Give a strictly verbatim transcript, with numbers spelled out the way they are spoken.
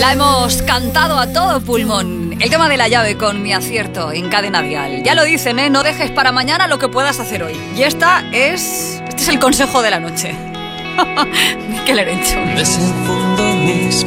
La hemos cantado a todo pulmón. El tema de la llave con Mi Acierto en Cadena Dial. Ya lo dicen, ¿eh? No dejes para mañana lo que puedas hacer hoy. Y esta es... Este es el consejo de la noche. Mikel Erenchun. Desenfundo mis